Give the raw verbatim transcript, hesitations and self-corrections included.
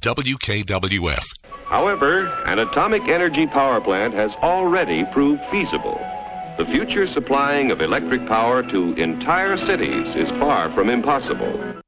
W K W F. However, an atomic energy power plant has already proved feasible. The future supplying of electric power to entire cities is far from impossible.